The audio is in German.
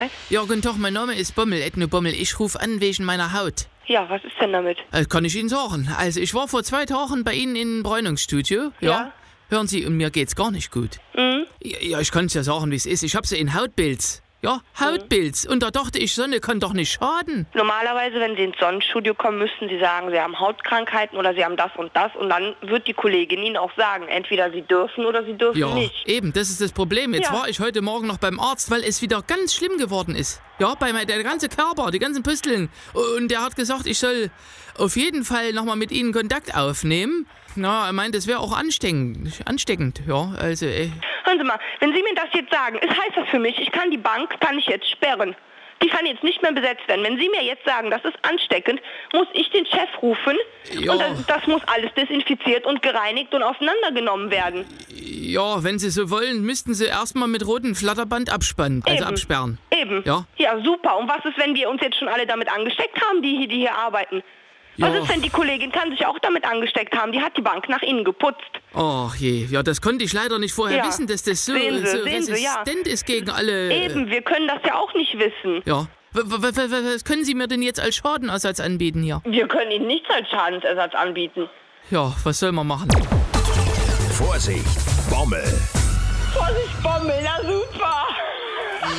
Ja, guten Tag, mein Name ist Bommel, Ethno Bommel. Ich rufe an wegen meiner Haut. Ja, was ist denn damit? Kann ich Ihnen sagen. Also, ich war vor 2 Tagen bei Ihnen im Bräunungsstudio. Ja. Hören Sie, und mir geht's gar nicht gut. Mhm. Ja, ich kann es ja sagen, wie es ist. Ich habe so einen Hautpilz. Ja, Hautpilz. Und da dachte ich, Sonne kann doch nicht schaden. Normalerweise, wenn Sie ins Sonnenstudio kommen, müssten Sie sagen, Sie haben Hautkrankheiten oder Sie haben das und das. Und dann wird die Kollegin Ihnen auch sagen, entweder Sie dürfen oder Sie dürfen nicht. Ja, eben, das ist das Problem. Jetzt Ja. war ich heute Morgen noch beim Arzt, weil es wieder ganz schlimm geworden ist. Ja, der ganze Körper, die ganzen Pusteln. Und der hat gesagt, ich soll auf jeden Fall nochmal mit Ihnen Kontakt aufnehmen. Na, er meint, es wäre auch ansteckend. Ja, also, Hören Sie mal, wenn Sie mir das jetzt sagen, heißt das für mich, kann die Bank jetzt sperren. Die kann jetzt nicht mehr besetzt werden. Wenn Sie mir jetzt sagen, das ist ansteckend, muss ich den Chef rufen Ja. und das muss alles desinfiziert und gereinigt und auseinandergenommen werden. Ja, wenn Sie so wollen, müssten Sie erstmal mit rotem Flatterband absperren. Eben. Ja. Ja, super. Und was ist, wenn wir uns jetzt schon alle damit angesteckt haben, die hier arbeiten? Ja. Was ist, wenn die Kollegin kann sich auch damit angesteckt haben? Die hat die Bank nach innen geputzt. Ach je, ja, das konnte ich leider nicht vorher wissen, dass das so Sehen Sie, resistent ist gegen alle... Eben, wir können das ja auch nicht wissen. Ja. Was können Sie mir denn jetzt als Schadenersatz anbieten hier? Wir können Ihnen nichts als Schadensersatz anbieten. Ja, was soll man machen? Vorsicht, Bommel. Vorsicht, Bommel, na super.